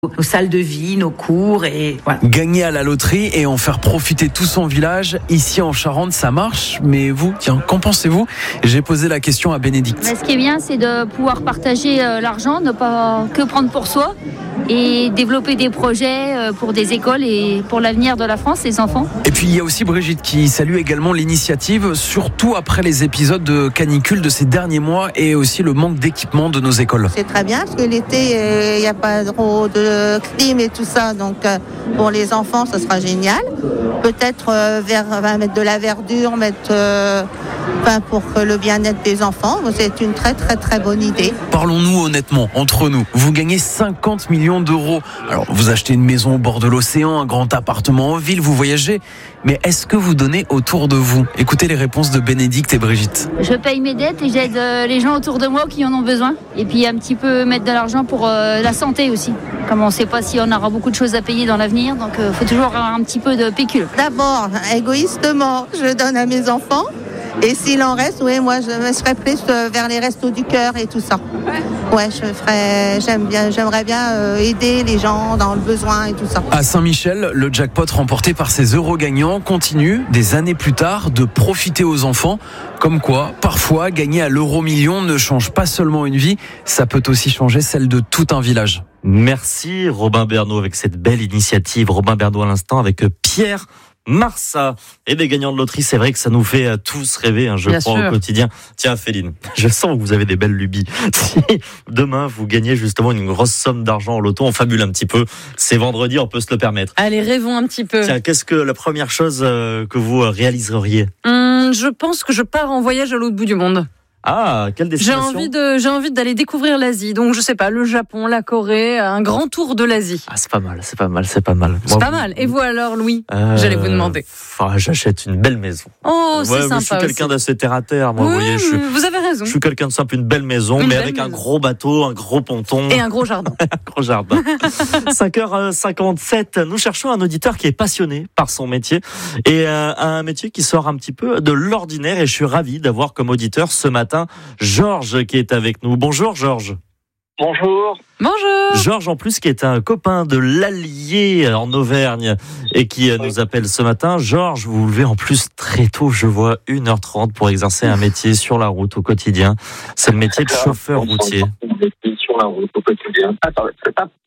nos salles de vie, nos cours et voilà. Gagner à la loterie et en faire profiter tout son village, ici en Charente, ça marche. Mais vous, tiens, qu'en pensez-vous ? J'ai posé la question à Bénédicte. Mais ce qui est bien, c'est de pouvoir partager l'argent, ne pas que prendre pour soi et développer des projets pour des écoles et pour l'avenir de la France, les enfants. Et puis il y a aussi Brigitte qui salue également l'initiative, surtout après les épisodes de canicule de ces derniers mois et aussi le manque d'équipement de nos écoles. C'est très bien parce que l'été, il n'y a pas trop de clim et tout ça, donc pour les enfants, ce sera génial. Peut-être mettre de la verdure, pour le bien-être des enfants, c'est une très très très bonne idée. Parlons-nous honnêtement, entre nous. Vous gagnez 50 millions d'euros. Alors, vous achetez une maison au bord de l'océan, un grand appartement en ville, vous voyagez. Mais est-ce que vous donnez autour de vous ? Écoutez les réponses de Bénédicte et Brigitte. Je paye mes dettes et j'aide les gens autour de moi qui en ont besoin. Et puis un petit peu mettre de l'argent pour la santé aussi. Comme on ne sait pas si on aura beaucoup de choses à payer dans l'avenir, donc il faut toujours avoir un petit peu de pécule. D'abord, égoïstement, je donne à mes enfants. Et s'il en reste, moi je me serais plus vers les restos du cœur et tout ça. Ouais, j'aimerais bien aider les gens dans le besoin et tout ça. À Saint-Michel, le jackpot remporté par ces euros gagnants continue, des années plus tard, de profiter aux enfants. Comme quoi, parfois, gagner à l'euro-million ne change pas seulement une vie, ça peut aussi changer celle de tout un village. Merci Robin Bernot avec cette belle initiative. Robin Bernot à l'instant avec Pierre Marsat. Et les gagnants de loterie, c'est vrai que ça nous fait tous rêver, je crois, au quotidien. Tiens, Féline, je sens que vous avez des belles lubies. Si demain, vous gagnez justement une grosse somme d'argent au loto, on fabule un petit peu. C'est vendredi, on peut se le permettre. Allez, rêvons un petit peu. Tiens, qu'est-ce que la première chose que vous réaliseriez ? Je pense que je pars en voyage à l'autre bout du monde. Ah, quelle destination ? J'ai envie d'aller découvrir l'Asie. Donc, je sais pas, le Japon, la Corée, un grand tour de l'Asie. Ah, c'est pas mal. C'est pas mal. Et vous alors, Louis ? J'allais vous demander. J'achète une belle maison. Oh, c'est sympa. Je suis quelqu'un d'assez terre à terre, moi. Oui, vous voyez, vous avez raison. Je suis quelqu'un de simple, une belle maison, mais avec un gros bateau, un gros ponton. Et un gros jardin. 5h57, nous cherchons un auditeur qui est passionné par son métier et un métier qui sort un petit peu de l'ordinaire. Et je suis ravi d'avoir comme auditeur ce matin Georges qui est avec nous. Bonjour Georges. Bonjour. Georges en plus qui est un copain de l'Allier en Auvergne et qui nous appelle ce matin. Georges, vous vous levez en plus très tôt, je vois 1h30 pour exercer un métier sur la route au quotidien. C'est le métier de chauffeur routier. Attends, allô ?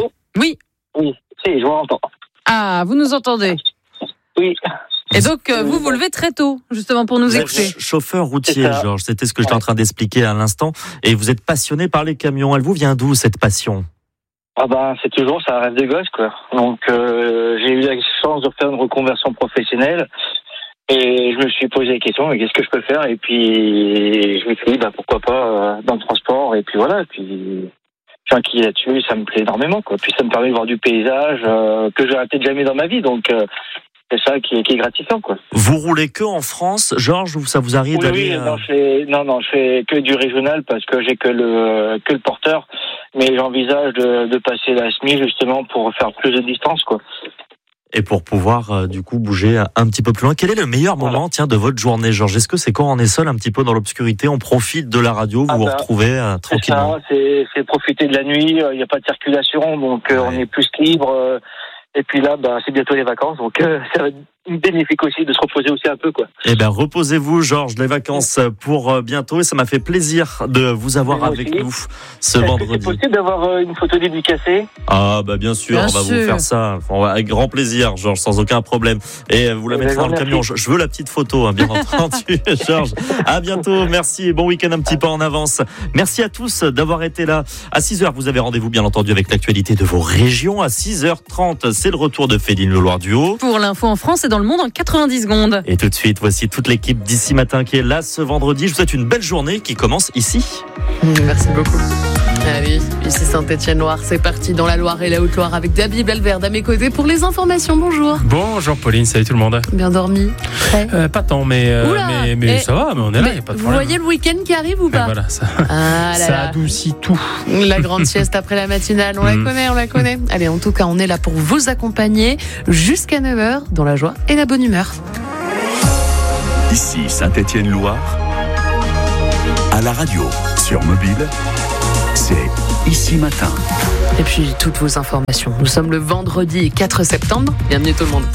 Oui. Oui, si, je vous entends. Ah, vous nous entendez ? Oui. Et donc, vous levez très tôt, justement, pour nous écouter. Chauffeur routier, Georges, c'était ce que j'étais en train d'expliquer à l'instant. Et vous êtes passionné par les camions. Elle vous vient d'où, cette passion ? C'est toujours, c'est un rêve de gosse, quoi. Donc, j'ai eu la chance de faire une reconversion professionnelle. Et je me suis posé la question, mais qu'est-ce que je peux faire ? Et puis, je me suis dit, pourquoi pas dans le transport. Et puis voilà, je suis inquiet là-dessus, ça me plaît énormément, quoi. Puis ça me permet de voir du paysage que j'aurais peut-être jamais dans ma vie. Donc, c'est ça qui est gratifiant, quoi. Vous roulez que en France, Georges, ou ça vous arrive d'aller... je fais que du régional parce que j'ai que le porteur, mais j'envisage de passer la SMI justement pour faire plus de distance, quoi. Et pour pouvoir du coup bouger un petit peu plus loin. Quel est le meilleur moment de votre journée, Georges ? Est-ce que c'est quand on est seul un petit peu dans l'obscurité, on profite de la radio, vous vous retrouvez tranquillement ? C'est profiter de la nuit, il n'y a pas de circulation, donc on est plus libre. Et puis là, c'est bientôt les vacances, donc ça va être bénéfique aussi de se reposer aussi un peu, quoi. Eh bien, reposez-vous, Georges, les vacances pour bientôt. Et ça m'a fait plaisir de vous avoir avec nous ce vendredi. C'est possible d'avoir une photo dédicacée ? Ah, bien sûr, on va vous faire ça. Avec grand plaisir, Georges, sans aucun problème. Et vous la mettrez dans le camion. Je veux la petite photo, bien entendu, Georges. À bientôt, merci et bon week-end un petit peu en avance. Merci à tous d'avoir été là. À 6h, vous avez rendez-vous, bien entendu, avec l'actualité de vos régions. À 6h30, c'est le retour de Féline Le Loir du Haut. Pour l'info en France et dans le monde en 90 secondes. Et tout de suite, voici toute l'équipe d'ici matin qui est là ce vendredi. Je vous souhaite une belle journée qui commence ici. Merci beaucoup. Allez, ici Saint-Étienne-Loire, c'est parti dans la Loire et la Haute-Loire avec David Belverde à mes côtés pour les informations. Bonjour. Bonjour Pauline, salut tout le monde. Bien dormi? Pas tant, mais ça va, mais on est là, il n'y a pas de problème. Vous voyez le week-end qui arrive ou pas? Voilà, ça adoucit tout. La grande sieste après la matinale, on la connaît. Allez, en tout cas, on est là pour vous accompagner jusqu'à 9h dans la joie et la bonne humeur. Ici Saint-Étienne-Loire, à la radio, sur mobile, c'est Ici Matin. Et puis toutes vos informations. Nous sommes le vendredi 4 septembre. Bienvenue tout le monde.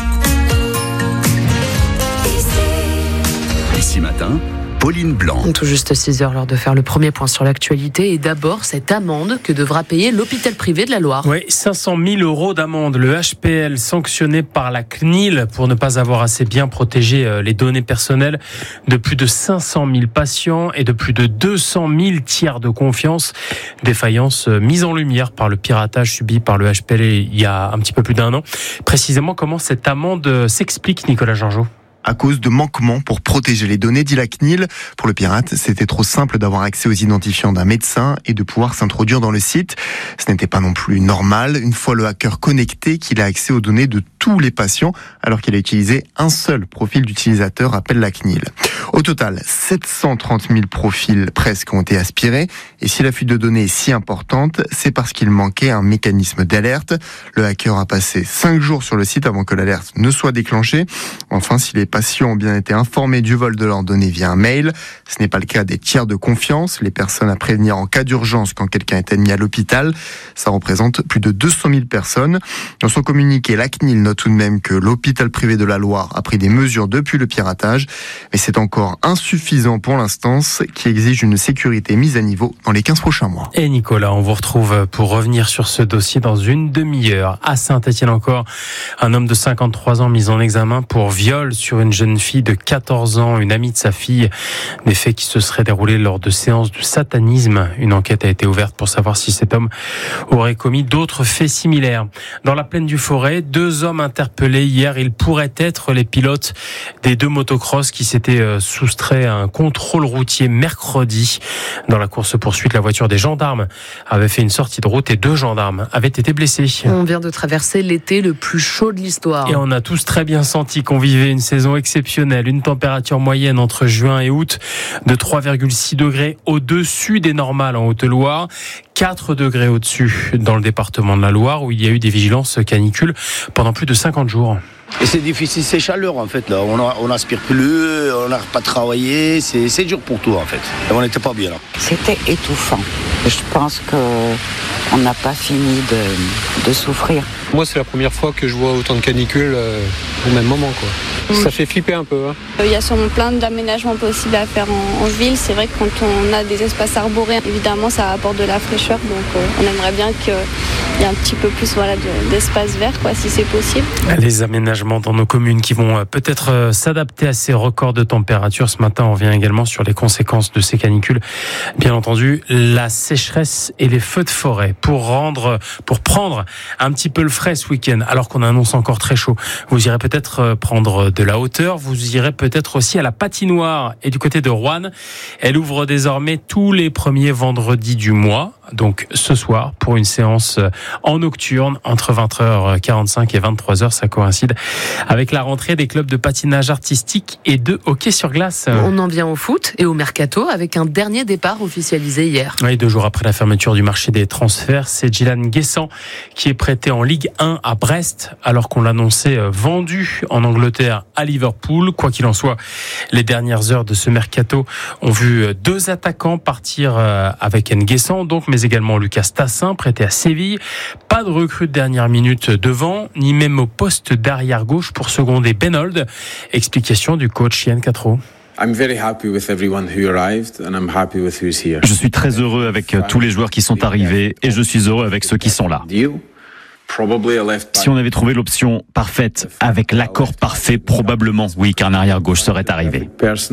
Ici matin, Pauline Blanc. Tout juste 6h, l'heure de faire le premier point sur l'actualité. Et d'abord, cette amende que devra payer l'hôpital privé de la Loire. Oui, 500 000 € d'amende. Le HPL sanctionné par la CNIL pour ne pas avoir assez bien protégé les données personnelles de plus de 500 000 patients et de plus de 200 000 tiers de confiance. Défaillance mise en lumière par le piratage subi par le HPL il y a un petit peu plus d'un an. Précisément, comment cette amende s'explique, Nicolas Georgeot ? À cause de manquements pour protéger les données, dit la CNIL. Pour le pirate, c'était trop simple d'avoir accès aux identifiants d'un médecin et de pouvoir s'introduire dans le site. Ce n'était pas non plus normal, une fois le hacker connecté, qu'il a accès aux données de tous les patients, alors qu'il a utilisé un seul profil d'utilisateur, appelle la CNIL. Au total, 730 000 profils presque ont été aspirés. Et si la fuite de données est si importante, c'est parce qu'il manquait un mécanisme d'alerte. Le hacker a passé 5 jours sur le site avant que l'alerte ne soit déclenchée. Enfin, si les patients ont bien été informés du vol de leurs données via un mail, ce n'est pas le cas des tiers de confiance, les personnes à prévenir en cas d'urgence quand quelqu'un est admis à l'hôpital. Ça représente plus de 200 000 personnes. Dans son communiqué, la CNIL note tout de même que l'hôpital privé de la Loire a pris des mesures depuis le piratage, mais c'est encore insuffisant pour l'instant, qui exige une sécurité mise à niveau dans les 15 prochains mois. Et Nicolas, on vous retrouve pour revenir sur ce dossier dans une demi-heure. À Saint-Étienne encore, un homme de 53 ans mis en examen pour viol sur une jeune fille de 14 ans, une amie de sa fille. Des faits qui se seraient déroulés lors de séances de satanisme. Une enquête a été ouverte pour savoir si cet homme aurait commis d'autres faits similaires. Dans la plaine du Forêt, 2 hommes interpellés hier. Ils pourraient être les pilotes des 2 motocross qui s'étaient soustraits à un contrôle routier mercredi. Dans la course-poursuite, la voiture des gendarmes avait fait une sortie de route et 2 gendarmes avaient été blessés. On vient de traverser l'été le plus chaud de l'histoire. Et on a tous très bien senti qu'on vivait une saison exceptionnelle. Une température moyenne entre juin et août de 3,6 degrés au-dessus des normales en Haute-Loire. 4 degrés au-dessus dans le département de la Loire où il y a eu des vigilances canicules pendant plus de 50 jours. Et c'est difficile, c'est chaleur en fait là. On n'aspire plus, on n'arrive pas de travailler, c'est dur pour tout en fait. Et on n'était pas bien là. C'était étouffant. Je pense qu'on n'a pas fini de souffrir. Moi c'est la première fois que je vois autant de canicules au même moment quoi. Ça fait flipper un peu. Il y a sûrement plein d'aménagements possibles à faire en ville. C'est vrai que quand on a des espaces arborés, évidemment ça apporte de la fraîcheur. Donc on aimerait bien qu'il y ait un petit peu plus d'espace vert si c'est possible. Les aménagements dans nos communes qui vont peut-être s'adapter à ces records de température. Ce matin, on revient également sur les conséquences de ces canicules. Bien entendu, la sécheresse et les feux de forêt pour prendre un petit peu le frais ce week-end, alors qu'on annonce encore très chaud. Vous irez peut-être prendre de la hauteur. Vous irez peut-être aussi à la patinoire et du côté de Roanne. Elle ouvre désormais tous les premiers vendredis du mois. Donc ce soir, pour une séance en nocturne entre 20h45 et 23h, ça coïncide avec la rentrée des clubs de patinage artistique et de hockey sur glace. On en vient au foot et au mercato avec un dernier départ officialisé hier. Oui, 2 jours après la fermeture du marché des transferts, c'est Djilan Guessant qui est prêté en Ligue 1 à Brest alors qu'on l'annonçait vendu en Angleterre à Liverpool. Quoi qu'il en soit, les dernières heures de ce mercato ont vu 2 attaquants partir avec Nguessan, donc, mais également Lucas Tassin, prêté à Séville. Pas de recrue de dernière minute devant, ni même au poste d'arrière gauche pour seconder Benold. Explication du coach Yann Catro. Je suis très heureux avec tous les joueurs qui sont arrivés et je suis heureux avec ceux qui sont là. Si on avait trouvé l'option parfaite, avec l'accord parfait, probablement, oui, qu'un arrière-gauche serait arrivé.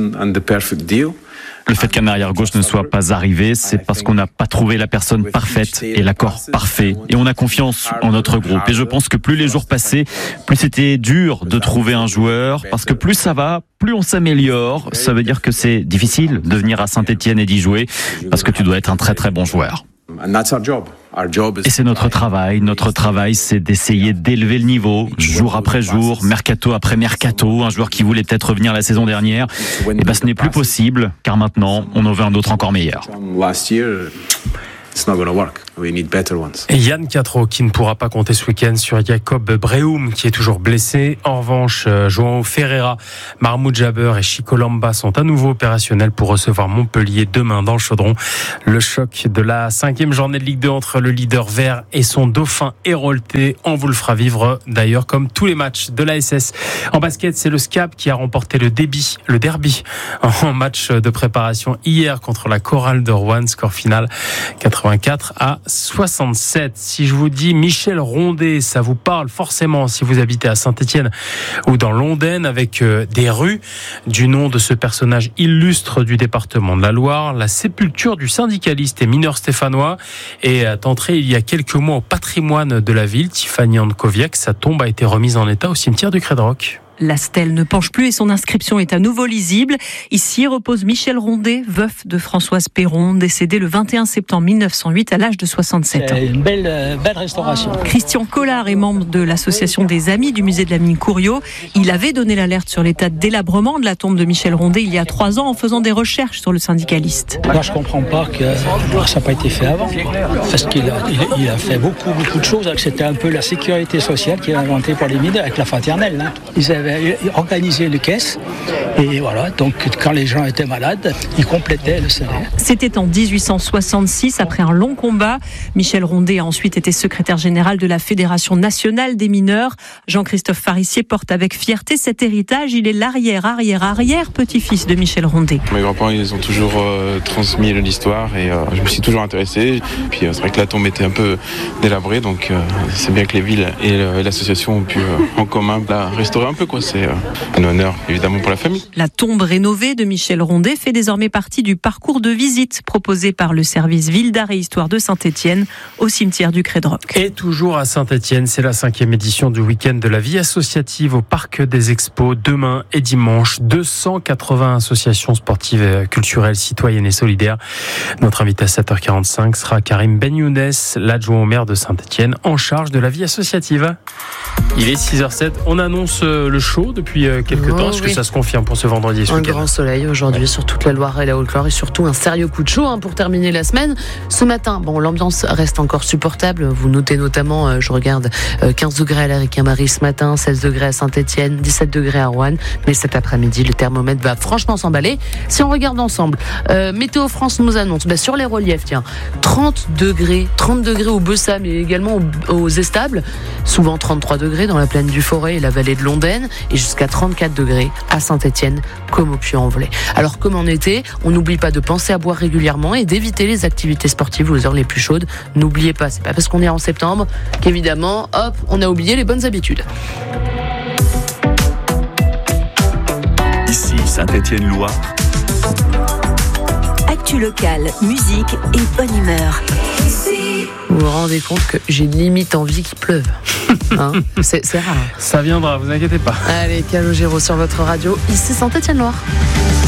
Le fait qu'un arrière-gauche ne soit pas arrivé, c'est parce qu'on n'a pas trouvé la personne parfaite et l'accord parfait. Et on a confiance en notre groupe. Et je pense que plus les jours passaient, plus c'était dur de trouver un joueur, parce que plus ça va, plus on s'améliore. Ça veut dire que c'est difficile de venir à Saint-Étienne et d'y jouer, parce que tu dois être un très très bon joueur. Et c'est notre travail. Notre travail, c'est d'essayer d'élever le niveau, jour après jour, mercato après mercato. Un joueur qui voulait peut-être revenir la saison dernière, et ce n'est plus possible, car maintenant, on en veut un autre encore meilleur. Et Yann Catro qui ne pourra pas compter ce week-end sur Jacob Breum qui est toujours blessé. En revanche, João Ferreira, Mahmoud Jaber et Chico Lamba sont à nouveau opérationnels pour recevoir Montpellier demain dans le Chaudron. Le choc de la 5e journée de Ligue 2 entre le leader vert et son dauphin Hérolté. On vous le fera vivre d'ailleurs comme tous les matchs de l'ASS. En basket, c'est le SCAP qui a remporté le derby en match de préparation hier contre la Chorale de Rouen. Score final 84-67. Si je vous dis Michel Rondet, ça vous parle forcément si vous habitez à Saint-Étienne ou dans l'Ondaine, avec des rues du nom de ce personnage illustre du département de la Loire. La sépulture du syndicaliste et mineur stéphanois est entrée il y a quelques mois au patrimoine de la ville. Tiffany Ankoviak, sa tombe a été remise en état au cimetière du Crédroc. La stèle ne penche plus et son inscription est à nouveau lisible. Ici repose Michel Rondet, veuf de Françoise Perron, décédé le 21 septembre 1908 à l'âge de 67 ans. C'est une belle restauration. Christian Collard est membre de l'association des Amis du musée de la mine Couriot. Il avait donné l'alerte sur l'état de délabrement de la tombe de Michel Rondet il y a 3 ans en faisant des recherches sur le syndicaliste. Moi, je comprends pas que ça n'a pas été fait avant. Parce qu'il a fait beaucoup de choses. C'était un peu la sécurité sociale qu'il a inventée pour les mineurs avec la fraternelle. Ils avaient organisé les caisses et voilà, donc quand les gens étaient malades, ils complétaient le salaire. C'était en 1866, après un long combat. Michel Rondet a ensuite été secrétaire général de la Fédération nationale des mineurs. Jean-Christophe Farissier porte avec fierté cet héritage. Il est l'arrière-petit-fils de Michel Rondet. Mes grands-parents, ils ont toujours transmis l'histoire et je me suis toujours intéressé. Puis c'est vrai que la tombe était un peu délabrée, donc c'est bien que les villes et l'association ont pu en commun la restaurer un peu, quoi. C'est un honneur évidemment pour la famille. La tombe rénovée de Michel Rondet fait désormais partie du parcours de visite proposé par le service Ville d'Art et Histoire de Saint-Étienne au cimetière du Crédroc. Et toujours à Saint-Étienne, c'est la 5e édition du week-end de la vie associative au Parc des Expos demain et dimanche. 280 associations sportives, culturelles, citoyennes et solidaires. Notre invité à 7h45 sera Karim Ben Younes, l'adjoint au maire de Saint-Étienne en charge de la vie associative. Il est 6h07, on annonce le chaud depuis quelques temps. Est-ce que ça se confirme pour ce vendredi et ce week-end ? Un grand soleil aujourd'hui sur toute la Loire et la Haute-Loire et surtout un sérieux coup de chaud pour terminer la semaine. Ce matin, l'ambiance reste encore supportable. Vous notez notamment, je regarde, 15 degrés à la Ricamarie ce matin, 16 degrés à Saint-Étienne, 17 degrés à Rouen. Mais cet après-midi, le thermomètre va franchement s'emballer. Si on regarde ensemble, Météo France nous annonce sur les reliefs, 30 degrés au Bessam mais également aux Estables, souvent 33 degrés dans la plaine du Forêt et la vallée de l'Ondaine et jusqu'à 34 degrés à Saint-Étienne comme au Puy-en-Velay. Alors comme en été, on n'oublie pas de penser à boire régulièrement et d'éviter les activités sportives aux heures les plus chaudes. N'oubliez pas, c'est pas parce qu'on est en septembre qu'évidemment, on a oublié les bonnes habitudes. Ici Saint-Étienne-Loire. Actu locale, musique et bonne humeur. Vous vous rendez compte que j'ai limite envie qu'il pleuve. C'est rare. Ça viendra, vous inquiétez pas. Allez, Calogero sur votre radio, ici Saint-Étienne-Loire.